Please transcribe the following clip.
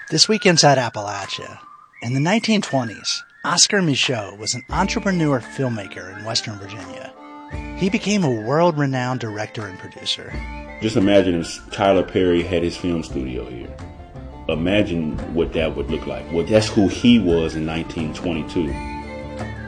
This week inside Appalachia. In the 1920s, Oscar Micheaux was an entrepreneur filmmaker in Western Virginia. He became a world-renowned director and producer. Just imagine if Tyler Perry had his film studio here. Imagine what that would look like. Well, that's who he was in 1922.